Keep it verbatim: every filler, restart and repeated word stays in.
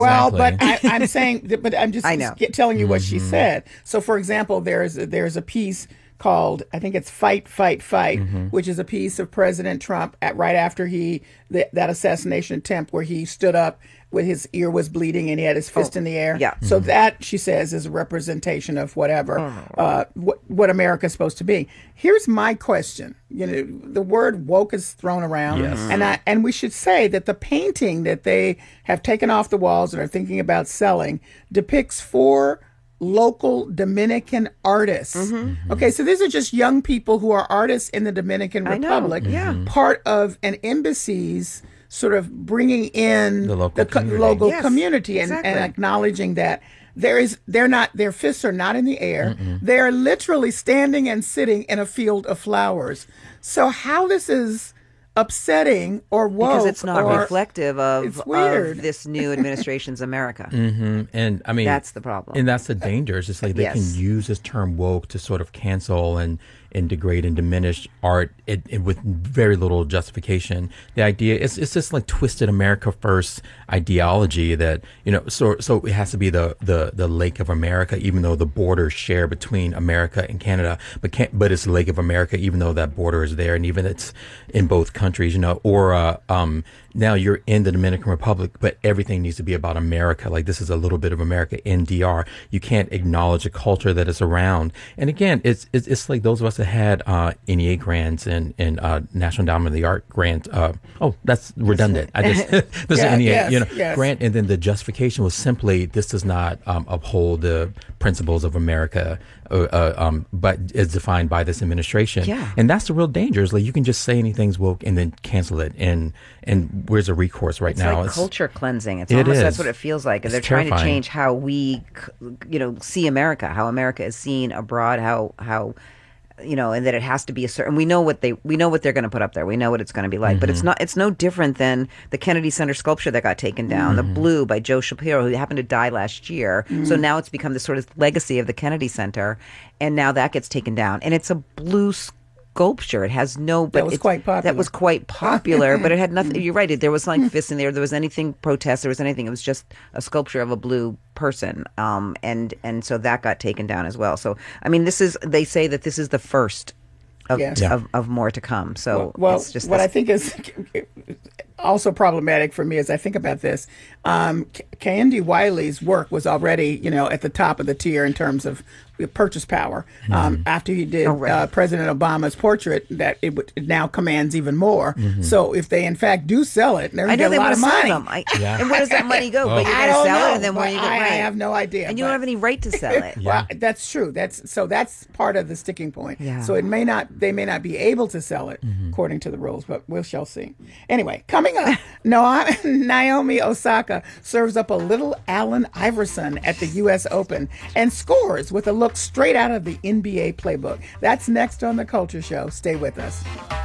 Well, Exactly. but I, I'm saying, that- but I'm just I know. get- telling you what she Mm-hmm. said. So, for example, there's there's a piece called, I think it's "Fight, Fight, Fight," Mm-hmm. which is a piece of President Trump at right after he th- that assassination attempt where he stood up with his ear was bleeding and he had his fist Oh, in the air. yeah. So Mm-hmm. that, she says, is a representation of whatever Oh, uh, what what America's supposed to be. Here's my question. You know, the word woke is thrown around, Yes. and I and we should say that the painting that they have taken off the walls and are thinking about selling depicts four local Dominican artists. Mm-hmm. Okay, so these are just young people who are artists in the Dominican I know, Republic, yeah. part of an embassy's sort of bringing in The local co- community. local Yes, community and, exactly. and acknowledging that there is they're not their fists are not in the air. They're literally standing and sitting in a field of flowers. So how this is upsetting or woke Because it's not or, reflective of, it's weird. of this new administration's America. Mm-hmm. And I mean, That's the problem. And that's the danger. It's just like they Yes. can use this term woke to sort of cancel and, and degrade and diminish art it, it, with very little justification. The idea it's it's just like twisted America first ideology that, you know, so so it has to be the, the, the Lake of America, even though the borders share between America and Canada, but can't, but it's the Lake of America, even though that border is there and even it's in both countries, you know, or uh, um, now you're in the Dominican Republic, but everything needs to be about America. Like this is a little bit of America in D R. You can't acknowledge a culture that is around. And again, it's it's, it's like those of us that had uh, N E A grants and and uh, National Endowment of the Art grant. Uh, oh, that's redundant. I just this Yeah, is N E A, yes, you know, yes. grant, and then the justification was simply this does not um, uphold the principles of America, uh, uh, um, but is defined by this administration. Yeah. And that's the real danger. Is like you can just say anything's woke and then cancel it. And and where's a recourse right It's now? like culture cleansing. It's It almost is. that's what it feels like. And It's they're trying terrifying. to change how we, c- you know, see America, how America is seen abroad, how how, you know, and that it has to be a certain. We know what they we know what they're going to put up there. We know what it's going to be like. But Mm-hmm. it's not. It's no different than the Kennedy Center sculpture that got taken down, Mm-hmm. the Blue by Joe Shapiro, who happened to die last year. So now it's become this sort of legacy of the Kennedy Center, and now that gets taken down, and it's a blue sculpture. It has no. But That was it's- quite popular. That was quite popular, but it had nothing. You're right. It, there was like fists in there. There was anything protest. There was anything. It was just a sculpture of a blue person, um, and and so that got taken down as well. So I mean, this is. They say that this is the first of Yes. Yeah. of, of more to come. So well, it's just what this- I think is also problematic for me as I think about this, um, Candy Wiley's work was already, you know, at the top of the tier in terms of purchase power. Um, after he did Oh, right. uh, President Obama's portrait, that it, would, it now commands even more. So if they in fact do sell it, they're I going to know get a they lot want of to money. sell them. I, Yeah. And where does that money go? But you're I going to don't sell know, it, and then where but you get I, I right. have no idea. And you don't but- have any right to sell it. Well, that's true. That's so. That's part of the sticking point. Yeah. So it may not. They may not be able to sell it according to the rules, but we shall see. Anyway, coming up, no, Naomi Osaka serves up a little Allen Iverson at the U S Open and scores with a look straight out of the N B A playbook. That's next on the Culture Show. Stay with us.